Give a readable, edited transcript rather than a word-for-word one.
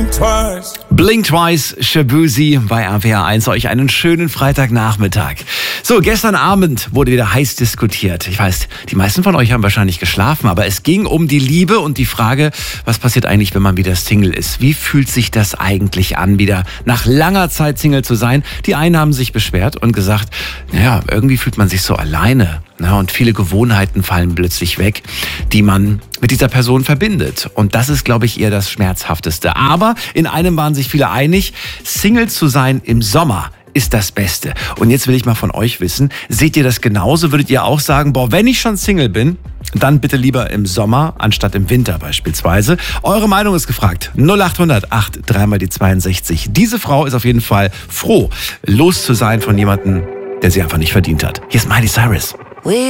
Blink Twice, Shaboozey bei RPR 1. Euch einen schönen Freitagnachmittag. So, gestern Abend wurde wieder heiß diskutiert. Ich weiß, die meisten von euch haben wahrscheinlich geschlafen, aber es ging um die Liebe und die Frage, was passiert eigentlich, wenn man wieder Single ist? Wie fühlt sich das eigentlich an, wieder nach langer Zeit Single zu sein? Die einen haben sich beschwert und gesagt, naja, irgendwie fühlt man sich so alleine. Und viele Gewohnheiten fallen plötzlich weg, die man mit dieser Person verbindet. Und das ist, glaube ich, eher das Schmerzhafteste. Aber in einem waren sich viele einig, Single zu sein im Sommer ist das Beste. Und jetzt will ich mal von euch wissen, seht ihr das genauso? Würdet ihr auch sagen, wenn ich schon Single bin, dann bitte lieber im Sommer anstatt im Winter beispielsweise? Eure Meinung ist gefragt. 0800 8 3 die 62. Diese Frau ist auf jeden Fall froh, los zu sein von jemandem, der sie einfach nicht verdient hat. Hier ist Miley Cyrus.